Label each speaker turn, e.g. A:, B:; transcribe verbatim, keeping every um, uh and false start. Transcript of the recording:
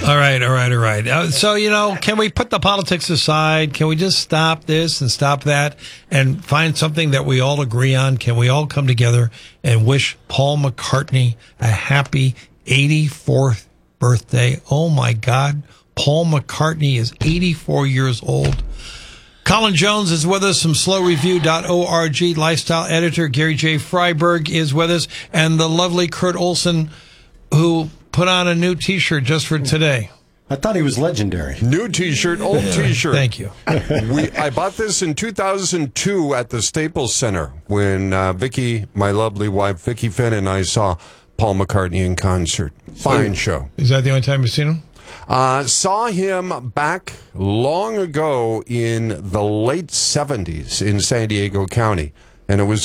A: All right, all right, all right. Uh, so, you know, can we put the politics aside? Can we just stop this and stop that and find something that we all agree on? Can we all come together and wish Paul McCartney a happy eighty-fourth birthday? Oh, my God. Paul McCartney is eighty-four years old. Colin Jones is with us from slow review dot org. Lifestyle editor Gary J. Freiberg is with us. And the lovely Kurt Olson, who put on a new T-shirt just for today.
B: I thought he was legendary.
C: New T-shirt, old T-shirt.
A: Thank you.
C: we, I bought this in two thousand two at the Staples Center when uh, Vicky, my lovely wife, Vicky Finn, and I saw Paul McCartney in concert. Fine show.
A: Is that the only time you've seen him?
C: Uh, saw him back long ago in the late seventies in San Diego County, and it was